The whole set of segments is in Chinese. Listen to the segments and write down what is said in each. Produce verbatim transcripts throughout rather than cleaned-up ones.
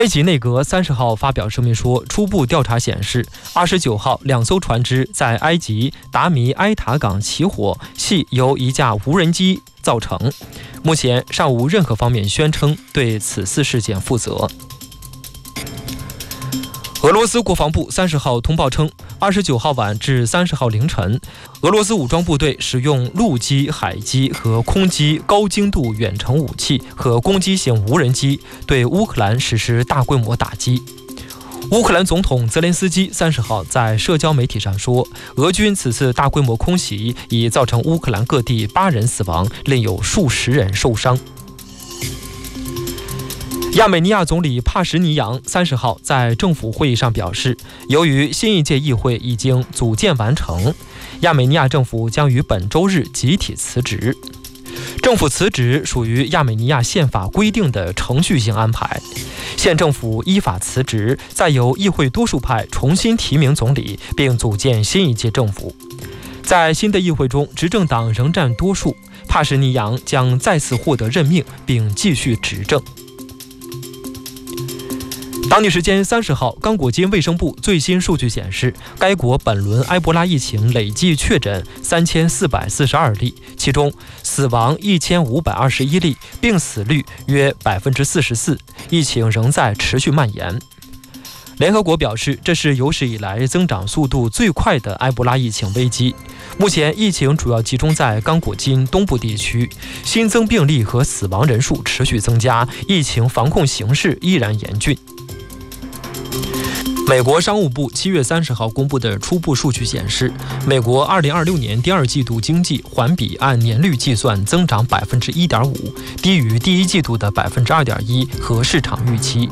埃及内阁三十号发表声明说，初步调查显示，二十九号两艘船只在埃及达米埃塔港起火，系由一架无人机造成。目前尚无任何方面宣称对此次事件负责。俄罗斯国防部三十号通报称，二十九号晚至三十号凌晨，俄罗斯武装部队使用陆基、海基和空基高精度远程武器和攻击型无人机对乌克兰实施大规模打击。乌克兰总统泽连斯基三十号在社交媒体上说，俄军此次大规模空袭已造成乌克兰各地八人死亡，另有数十人受伤。亚美尼亚总理帕什尼扬三十号在政府会议上表示，由于新一届议会已经组建完成，亚美尼亚政府将于本周日集体辞职。政府辞职属于亚美尼亚宪法规定的程序性安排，县政府依法辞职，再由议会多数派重新提名总理，并组建新一届政府。在新的议会中，执政党仍占多数，帕什尼扬将再次获得任命，并继续执政。当地时间三十号，刚果金卫生部最新数据显示，该国本轮埃博拉疫情累计确诊三千四百四十二例，其中死亡一千五百二十一例，病死率约百分之四十四，疫情仍在持续蔓延。联合国表示，这是有史以来增长速度最快的埃博拉疫情危机。目前疫情主要集中在刚果金东部地区，新增病例和死亡人数持续增加，疫情防控形势依然严峻。美国商务部七月三十号公布的初步数据显示，美国二零二六年第二季度经济环比按年率计算增长百分之一点五，低于第一季度的百分之二点一和市场预期。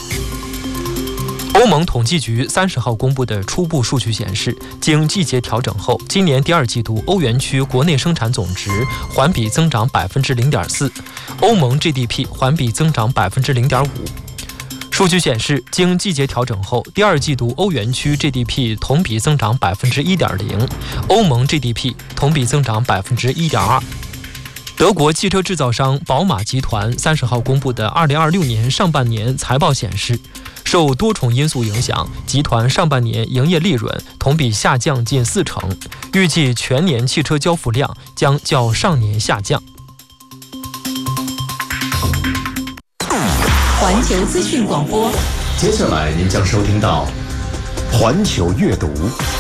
欧盟统计局三十号公布的初步数据显示，经季节调整后，今年第二季度欧元区国内生产总值环比增长百分之零点四，欧盟 G D P 环比增长百分之零点五。数据显示，经季节调整后，第二季度欧元区 G D P 同比增长百分之一点零，欧盟 G D P 同比增长百分之一点二。德国汽车制造商宝马集团三十号公布的二零二六年上半年财报显示，受多重因素影响，集团上半年营业利润同比下降近四成，预计全年汽车交付量将较上年下降。 环球资讯广播， 接下来您将收听到环球阅读。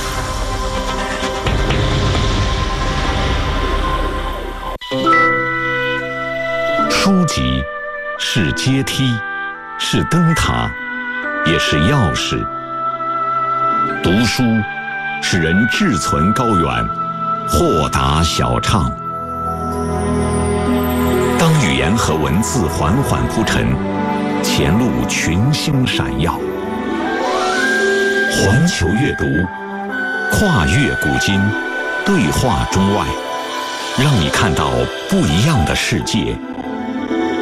书籍是阶梯，是灯塔，也是钥匙。读书使人志存高远，豁达小畅。当语言和文字缓缓铺陈，前路群星闪耀。环球阅读，跨越古今，对话中外，让你看到不一样的世界，